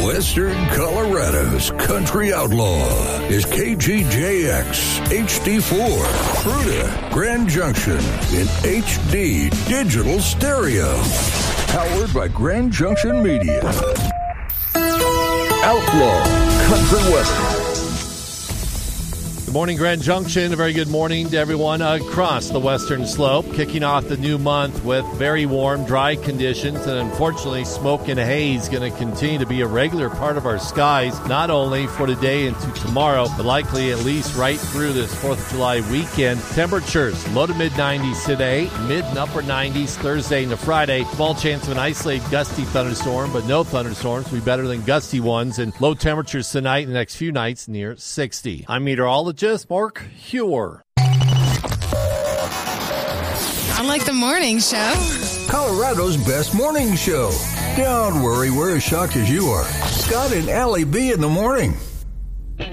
Western Colorado's country outlaw is KGJX HD4, Fruita, Grand Junction in HD digital stereo. Powered by Grand Junction Media. Outlaw Country Western. Good morning, Grand Junction. A very good morning to everyone across the Western Slope. Kicking off the new month with very warm, dry conditions, and unfortunately, smoke and haze going to continue to be a regular part of our skies, not only for today and to tomorrow, but likely at least right through this 4th of July weekend. Temperatures low to mid-90s today, mid and upper 90s Thursday into Friday. Small chance of an isolated gusty thunderstorm, but no thunderstorms will be better than gusty ones, and low temperatures tonight and the next few nights near 60. I'm meteorologist Mark Hewer. I like the morning show. Colorado's best morning show. Don't worry, we're as shocked as you are. Scott and Allie B in the morning.